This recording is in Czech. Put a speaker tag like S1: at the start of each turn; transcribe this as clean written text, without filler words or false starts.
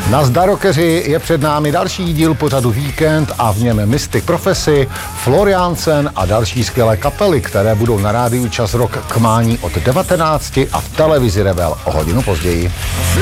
S1: Nazdar rockeři, je před námi další díl pořadu Víkend a v něm Mystic Prophecy, Floriansen a další skvělé kapely, které budou na rádiu Čas Rock k mání od 19 a v televizi Rebel o hodinu později.